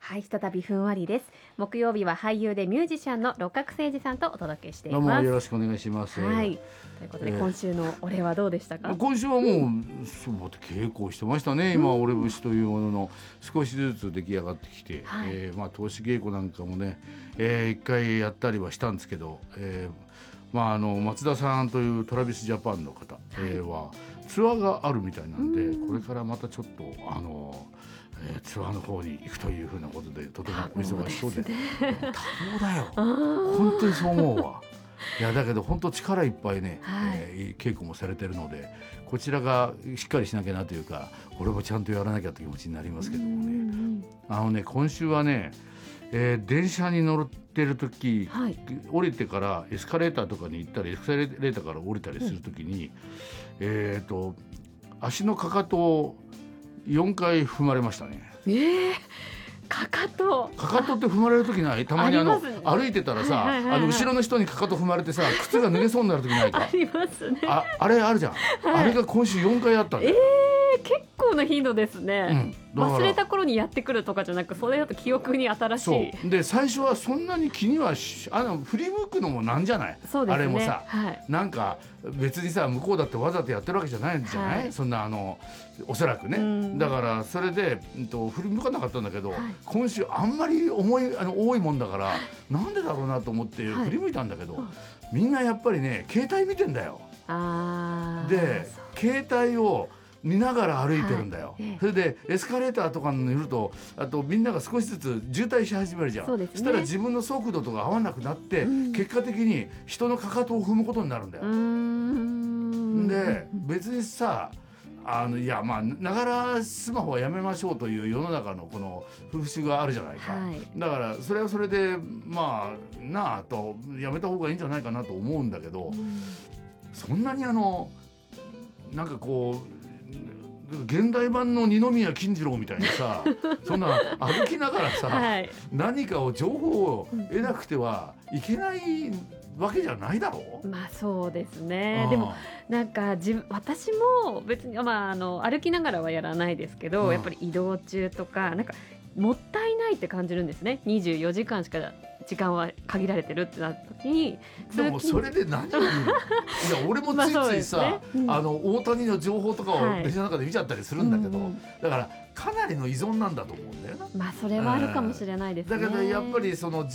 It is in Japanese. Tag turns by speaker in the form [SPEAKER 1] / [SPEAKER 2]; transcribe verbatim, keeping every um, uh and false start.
[SPEAKER 1] はい、再びふんわりです。木曜日は俳優でミュージシャンの六角誠児さんとお届けしています。
[SPEAKER 2] どうもよろしくお願いします。
[SPEAKER 1] はい、ということで、えー、今週の俺はどうでしたか？
[SPEAKER 2] 今週はもうそう稽古してましたね。今、俺節というものの少しずつ出来上がってきて、はい、えーまあ、投資稽古なんかもね、えー、一回やったりはしたんですけど、えーまあ、あの松田さんというトラビスジャパンの方、はいえー、はツアーがあるみたいなんで、うん、これからまたちょっとあのえー、ツアーの方に行くというふうなことでとてもお忙しそうで、多忙だよ本当にそう思うわ。いやだけど本当力いっぱいね、はいえー、稽古もされてるので、こちらがしっかりしなきゃなというか、俺もちゃんとやらなきゃという気持ちになりますけどもね。あのね今週はね、えー、電車に乗ってる時、はい、降りてからエスカレーターとかに行ったりエスカレーターから降りたりする時に、うん、えーと足のかかとをよんかい踏まれましたね。
[SPEAKER 1] えー、かかと
[SPEAKER 2] かかとって踏まれる時ない？たまにあのあ、ね、歩いてたらさ、はいはいはいはい、あの後ろの人にかかと踏まれてさ、靴が脱げそうになる時ないか？
[SPEAKER 1] ありますね。
[SPEAKER 2] あ、あれあるじゃん、はい、あれが今週よんかいあったんだよ。
[SPEAKER 1] えー、結構な頻度ですね、うん、忘れた頃にやってくるとかじゃなく、それだと記憶に新しい。
[SPEAKER 2] そうで、最初はそんなに気にはしあの振り向くのもなんじゃない？そうですね、あれもさ、はい、なんか別にさ向こうだってわざとやってるわけじゃないんじゃない、はい、そんなあのおそらくね。だからそれで、うん、と振り向かなかったんだけど、はい、今週あんまり重いあの多いもんだから、はい、なんでだろうなと思って振り向いたんだけど、はい、みんなやっぱりね携帯見てんだよ。あで携帯を見ながら歩いてるんだよ、はい、それでエスカレーターとかに乗ると、あとみんなが少しずつ渋滞し始めるじゃん。 そうですね。そしたら自分の速度とか合わなくなって、うん、結果的に人のかかとを踏むことになるんだよ。うーんで別にさあのいやまあながらスマホはやめましょうという世の中のこの風習があるじゃないか、はい、だからそれはそれでまあなあとやめた方がいいんじゃないかなと思うんだけど、うん、そんなにあのなんかこう現代版の二宮金次郎みたいにさそんな歩きながらさ、はい、何かを情報を得なくてはいけないわけじゃないだろう。
[SPEAKER 1] まあそうですね。でもなんか自私も別に、まあ、あの歩きながらはやらないですけど、うん、やっぱり移動中とかなんかもったいないって感じるんですね。にじゅうよじかんしか時間は限られてるってなった時に、
[SPEAKER 2] でもそれで何を見るの？いや俺もついついさ、まあねうん、あの大谷の情報とかを電車の中で見ちゃったりするんだけど、はい、だからかなりの依存なんだと思うんだよな。
[SPEAKER 1] まあそれはあるかもしれないですね。
[SPEAKER 2] だけどやっぱりその